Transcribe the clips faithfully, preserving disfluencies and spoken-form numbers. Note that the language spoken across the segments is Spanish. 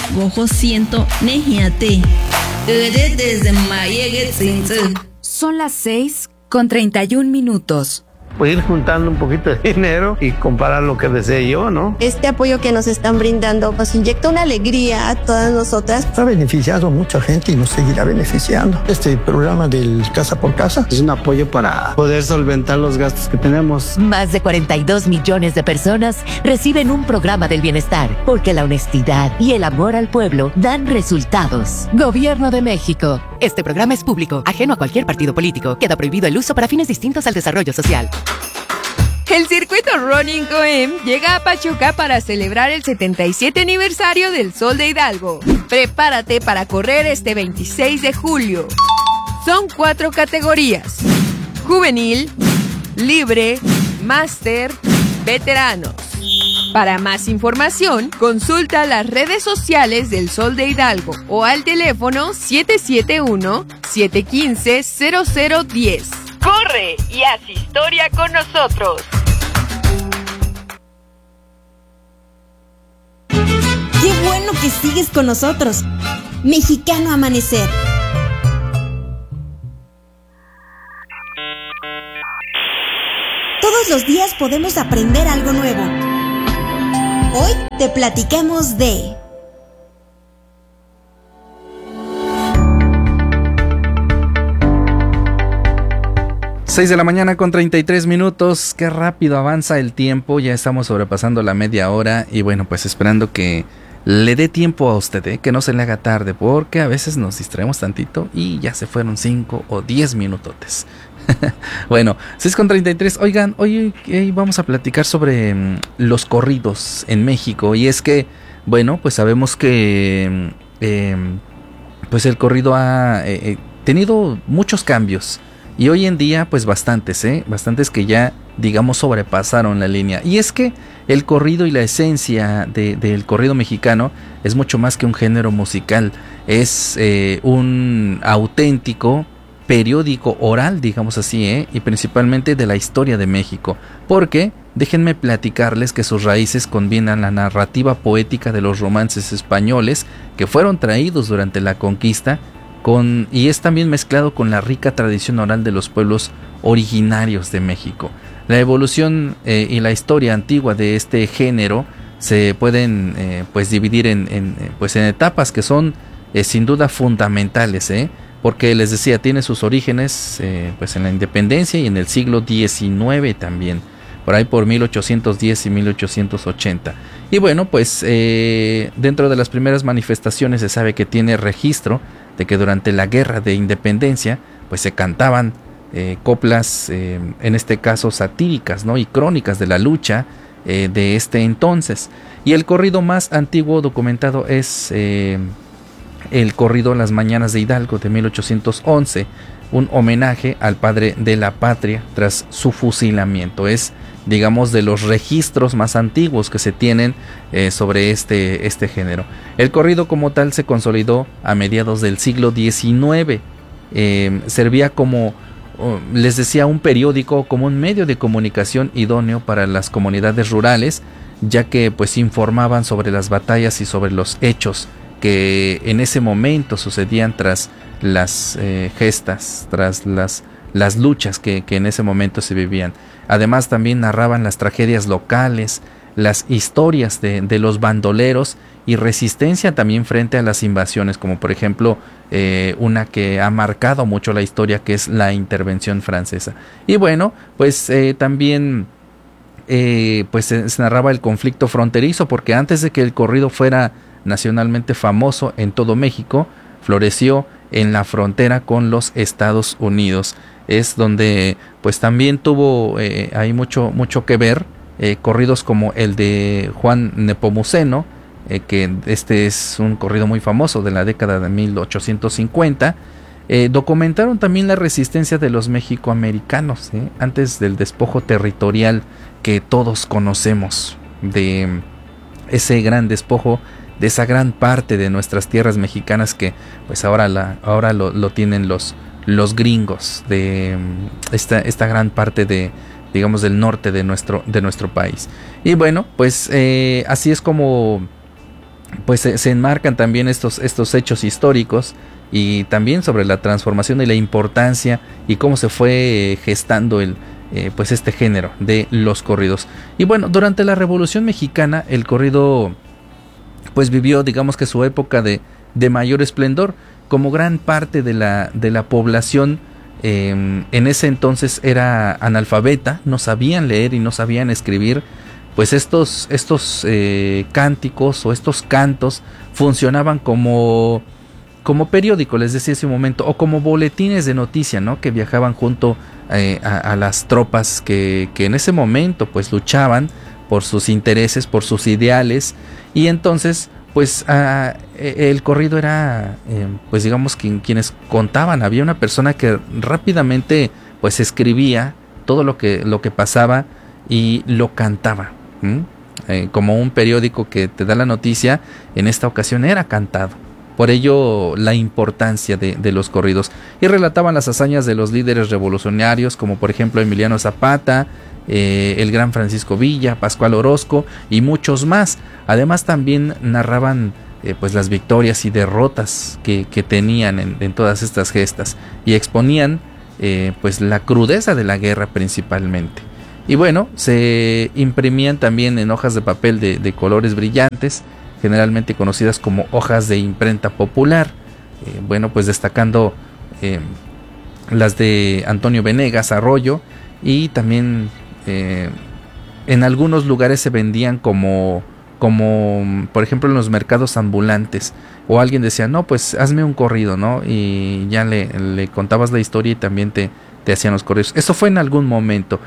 gojo siento nejiate. Desde mayegue tsinze. Son las seis con treinta y un minutos. Pues ir juntando un poquito de dinero y comparar lo que desee yo, ¿no? Este apoyo que nos están brindando nos inyecta una alegría a todas nosotras. Ha beneficiado a mucha gente y nos seguirá beneficiando. Este programa del Casa por Casa es un apoyo para poder solventar los gastos que tenemos. Más de cuarenta y dos millones de personas reciben un programa del bienestar, porque la honestidad y el amor al pueblo dan resultados. Gobierno de México. Este programa es público, ajeno a cualquier partido político. Queda prohibido el uso para fines distintos al desarrollo social. El circuito Running Coem llega a Pachuca para celebrar el setenta y siete aniversario del Sol de Hidalgo. Prepárate para correr este veintiséis de julio. Son cuatro categorías: juvenil, libre, máster, veteranos. Para más información, consulta las redes sociales del Sol de Hidalgo o al teléfono siete siete uno, siete uno cinco, cero cero uno cero. ¡Corre y haz historia con nosotros! ¡Qué bueno que sigues con nosotros! Mexicano Amanecer. Todos los días podemos aprender algo nuevo. Hoy te platicamos de... seis de la mañana con treinta y tres minutos, qué rápido avanza el tiempo, ya estamos sobrepasando la media hora y bueno, pues esperando que le dé tiempo a usted, ¿eh? Que no se le haga tarde, porque a veces nos distraemos tantito y ya se fueron cinco o diez minutotes. Bueno, seis con treinta y tres, oigan, hoy, hoy vamos a platicar sobre um, los corridos en México y es que, bueno, pues sabemos que eh, pues el corrido ha eh, tenido muchos cambios. Y hoy en día, pues bastantes, ¿eh? Bastantes que ya, digamos, sobrepasaron la línea. Y es que el corrido y la esencia de, del corrido mexicano es mucho más que un género musical. Es eh, un auténtico periódico oral, digamos así, ¿eh? Y principalmente de la historia de México. Porque, déjenme platicarles que sus raíces combinan la narrativa poética de los romances españoles que fueron traídos durante la conquista, Con, y es también mezclado con la rica tradición oral de los pueblos originarios de México. La evolución eh, y la historia antigua de este género se pueden eh, pues dividir en, en, pues en etapas que son eh, sin duda fundamentales, ¿eh? Porque les decía, tiene sus orígenes eh, pues en la independencia y en el siglo diecinueve también, por ahí por mil ochocientos diez y mil ochocientos ochenta. Y bueno, pues eh, dentro de las primeras manifestaciones se sabe que tiene registro de que durante la guerra de independencia pues se cantaban eh, coplas, eh, en este caso satíricas, ¿no? Y crónicas de la lucha eh, de este entonces. Y el corrido más antiguo documentado es eh, el corrido Las Mañanas de Hidalgo de mil ochocientos once, un homenaje al padre de la patria tras su fusilamiento. Es, digamos, de los registros más antiguos que se tienen eh, sobre este, este género. El corrido como tal se consolidó a mediados del siglo diecinueve. Eh, servía como, oh, les decía, un periódico, como un medio de comunicación idóneo para las comunidades rurales, ya que pues informaban sobre las batallas y sobre los hechos que en ese momento sucedían tras las eh, gestas, tras las, las luchas que, que en ese momento se vivían. Además también narraban las tragedias locales, las historias de, de los bandoleros y resistencia también frente a las invasiones, como por ejemplo eh, una que ha marcado mucho la historia, que es la intervención francesa. Y bueno, pues eh, también eh, pues se, se narraba el conflicto fronterizo, porque antes de que el corrido fuera nacionalmente famoso en todo México, floreció en la frontera con los Estados Unidos. Es donde pues también tuvo eh, hay mucho mucho que ver eh, corridos como el de Juan Nepomuceno, eh, que este es un corrido muy famoso de la década de mil ochocientos cincuenta. Eh, documentaron también la resistencia de los mexicoamericanos eh, antes del despojo territorial que todos conocemos, de ese gran despojo, de esa gran parte de nuestras tierras mexicanas que pues ahora la ahora lo, lo tienen los los gringos, de esta esta gran parte de, digamos, del norte de nuestro de nuestro país. Y bueno, pues eh, así es como pues se, se enmarcan también estos, estos hechos históricos y también sobre la transformación y la importancia y cómo se fue gestando el, eh, pues este género de los corridos. Y bueno, durante la Revolución Mexicana el corrido pues vivió, digamos que su época de, de mayor esplendor. Como gran parte de la, de la población eh, en ese entonces era analfabeta, no sabían leer y no sabían escribir, pues estos, estos eh, cánticos o estos cantos funcionaban como, como periódico, les decía hace un momento, o como boletines de noticia, ¿no? Que viajaban junto eh, a, a las tropas que, que en ese momento pues luchaban por sus intereses, por sus ideales, y entonces pues uh, el corrido era eh, pues digamos que quienes contaban, había una persona que rápidamente pues escribía todo lo que, lo que pasaba y lo cantaba, eh, como un periódico que te da la noticia, en esta ocasión era cantado. Por ello la importancia de, de los corridos, y relataban las hazañas de los líderes revolucionarios como por ejemplo Emiliano Zapata, Eh, el gran Francisco Villa, Pascual Orozco y muchos más. Además también narraban eh, pues las victorias y derrotas que, que tenían en, en todas estas gestas, y exponían eh, pues la crudeza de la guerra principalmente. Y bueno, se imprimían también en hojas de papel de, de colores brillantes, generalmente conocidas como hojas de imprenta popular, eh, bueno pues destacando eh, las de Antonio Venegas Arroyo, y también Eh, en algunos lugares se vendían como, como por ejemplo en los mercados ambulantes, o alguien decía, no, pues hazme un corrido, ¿no? Y ya le, le contabas la historia y también te, te hacían los corridos. Eso fue en algún momento.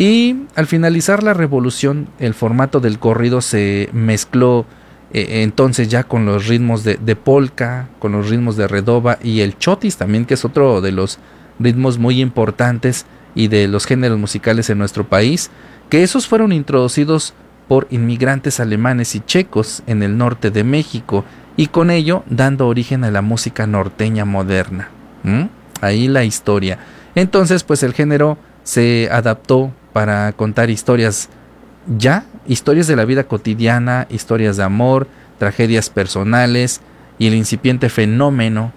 Y al finalizar la revolución, el formato del corrido se mezcló eh, entonces ya con los ritmos de, de polka, con los ritmos de redoba y el chotis también, que es otro de los ritmos muy importantes y de los géneros musicales en nuestro país, que esos fueron introducidos por inmigrantes alemanes y checos en el norte de México, y con ello dando origen a la música norteña moderna. ¿Mm? Ahí la historia. Entonces pues el género se adaptó para contar historias ya, historias de la vida cotidiana, historias de amor, tragedias personales y el incipiente fenómeno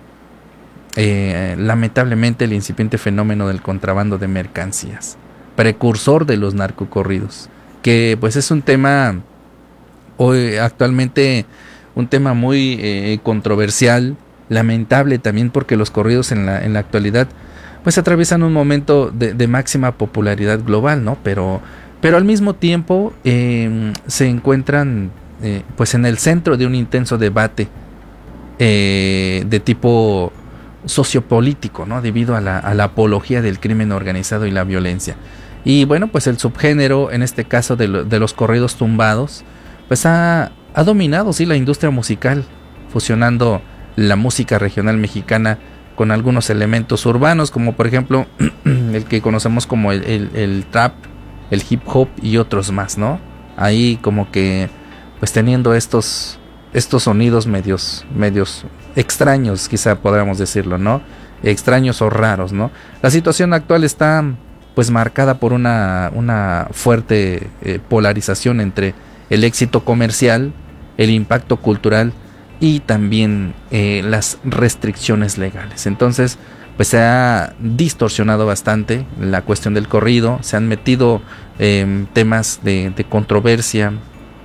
Eh, lamentablemente el incipiente fenómeno del contrabando de mercancías, precursor de los narcocorridos, que pues es un tema hoy actualmente un tema muy eh, controversial, lamentable también, porque los corridos en la, en la actualidad pues atraviesan un momento de, de máxima popularidad global, ¿no? Pero, pero al mismo tiempo eh, se encuentran eh, pues en el centro de un intenso debate eh, de tipo sociopolítico, ¿no? Debido a la, a la apología del crimen organizado y la violencia. Y bueno, pues el subgénero, en este caso de, lo, de los corridos tumbados, pues ha, ha dominado, sí, la industria musical, fusionando la música regional mexicana con algunos elementos urbanos, como por ejemplo el que conocemos como el, el, el trap, el hip hop y otros más, ¿no? Ahí como que pues teniendo estos estos sonidos medios medios extraños, quizá podríamos decirlo, ¿no? Extraños o raros, ¿no? La situación actual está pues marcada por una, una fuerte eh, polarización entre el éxito comercial, el impacto cultural y también eh, las restricciones legales. Entonces pues se ha distorsionado bastante la cuestión del corrido, se han metido eh, temas de, de controversia,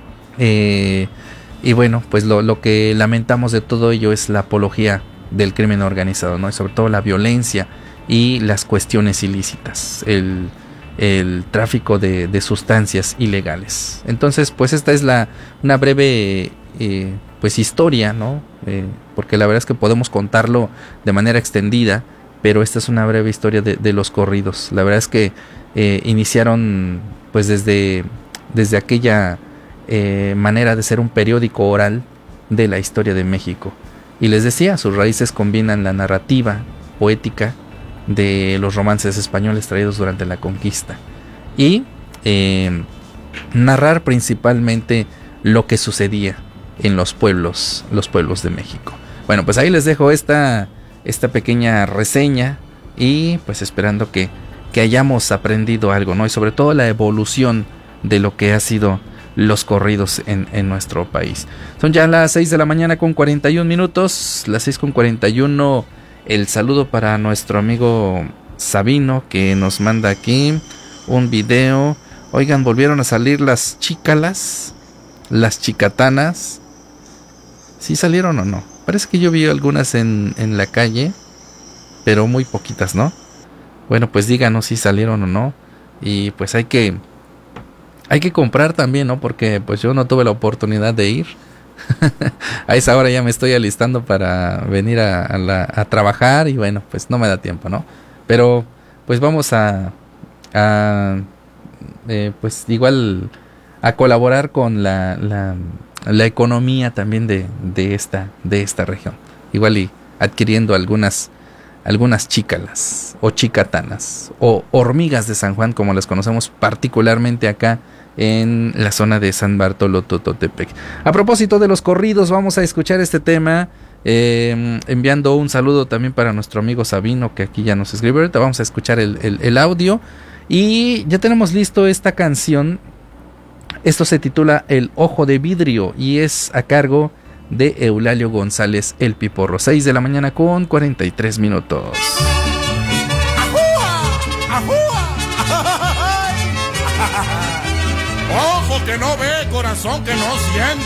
eh, y bueno, pues lo, lo que lamentamos de todo ello es la apología del crimen organizado, ¿no? Y sobre todo la violencia y las cuestiones ilícitas, el, el tráfico de, de sustancias ilegales. Entonces pues esta es la una breve eh, pues historia, ¿no? Eh, porque la verdad es que podemos contarlo de manera extendida, pero esta es una breve historia de, de los corridos. La verdad es que eh, iniciaron pues desde, desde aquella eh, manera de ser un periódico oral de la historia de México. Y les decía, sus raíces combinan la narrativa poética de los romances españoles traídos durante la conquista y eh, narrar principalmente lo que sucedía en los pueblos, los pueblos de México. Bueno, pues ahí les dejo esta, esta pequeña reseña y pues esperando que, que hayamos aprendido algo, ¿no? Y sobre todo la evolución de lo que ha sido los corridos en, en nuestro país. Son ya las seis de la mañana con cuarenta y un minutos, las seis con cuarenta y uno. El saludo para nuestro amigo Sabino, que nos manda aquí un video. Oigan, volvieron a salir las chícalas, las chicatanas. ¿Sí salieron o no? Parece que yo vi algunas en, en la calle, pero muy poquitas, ¿no? Bueno, pues díganos si salieron o no. Y pues hay que hay que comprar también, ¿no? Porque pues yo no tuve la oportunidad de ir. A esa hora ya me estoy alistando para venir a, a, la, a trabajar y bueno, pues no me da tiempo, ¿no? Pero pues vamos a, a eh, pues igual a colaborar con la, la, la economía también de, de esta de esta región. Igual y adquiriendo algunas algunas chícalas o chicatanas o hormigas de San Juan, como las conocemos particularmente acá en la zona de San Bartolo Tototepec. A propósito de los corridos, vamos a escuchar este tema, eh, enviando un saludo también para nuestro amigo Sabino, que aquí ya nos escribe. Ahorita vamos a escuchar el, el, el audio y ya tenemos listo esta canción. Esto se titula El Ojo de Vidrio y es a cargo de Eulalio González el Piporro. Seis de la mañana con cuarenta y tres minutos. ¡Ajúa! ¡Ajúa! Ojo que no ve, corazón que no siente.